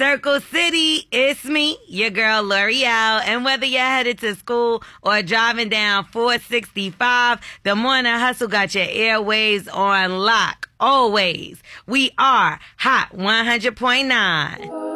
Circle City, it's me, your girl L'Oreal, and whether you're headed to school or driving down 465, the Morning Hustle got your airwaves on lock. Always. We are Hot 100.9.